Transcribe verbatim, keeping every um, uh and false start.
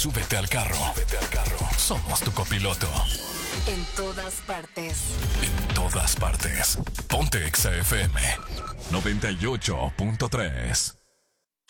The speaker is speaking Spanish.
Súbete al carro. Súbete al carro. Somos tu copiloto. En todas partes. En todas partes. Ponte Exa F M noventa y ocho punto tres.